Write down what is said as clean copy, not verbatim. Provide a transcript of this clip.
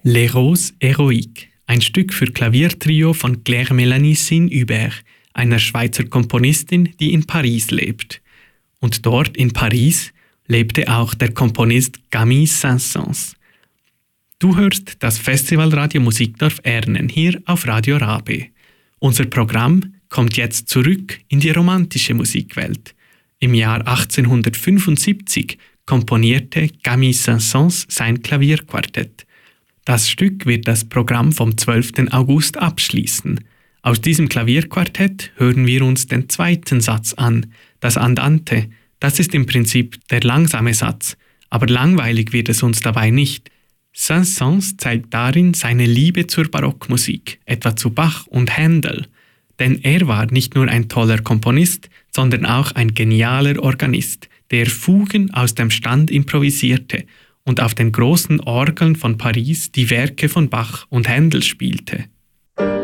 Les Roses Héroïques, ein Stück für Klaviertrio von Claire-Mélanie Sine-Hubert, einer Schweizer Komponistin, die in Paris lebt. Und dort in Paris lebte auch der Komponist Camille Saint-Saëns. Du hörst das Festivalradio Musikdorf Ernen hier auf Radio Rabe. Unser Programm kommt jetzt zurück in die romantische Musikwelt. Im Jahr 1875 komponierte Camille Saint-Saëns sein Klavierquartett. Das Stück wird das Programm vom 12. August abschließen. Aus diesem Klavierquartett hören wir uns den zweiten Satz an, das Andante. Das ist im Prinzip der langsame Satz, aber langweilig wird es uns dabei nicht. Saint-Saëns zeigt darin seine Liebe zur Barockmusik, etwa zu Bach und Händel. Denn er war nicht nur ein toller Komponist, sondern auch ein genialer Organist, der Fugen aus dem Stand improvisierte und auf den großen Orgeln von Paris die Werke von Bach und Händel spielte.